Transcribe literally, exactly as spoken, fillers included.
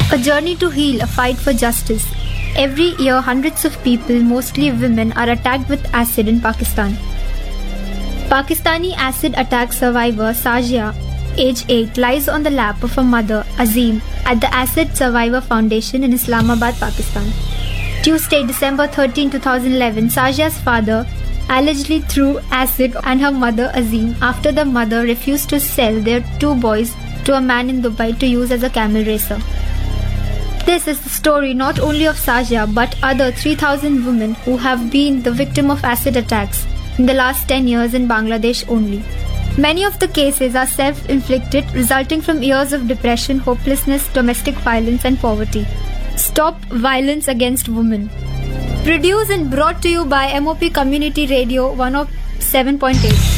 A journey to heal, a fight for justice. Every year, hundreds of people, mostly women, are attacked with acid in Pakistan. Pakistani acid attack survivor Sajia, age eight, lies on the lap of her mother, Azim, at the Acid Survivor Foundation in Islamabad, Pakistan. Tuesday, December thirteenth, twenty eleven, Sajia's father allegedly threw acid on her mother, Azim, after the mother refused to sell their two boys to a man in Dubai to use as a camel racer. This is the story not only of Sajia but other three thousand women who have been the victim of acid attacks in the last ten years in Bangladesh only. Many of the cases are self-inflicted, resulting from years of depression, hopelessness, domestic violence and poverty. Stop violence against women. Produced and brought to you by M O P Community Radio one oh seven point eight.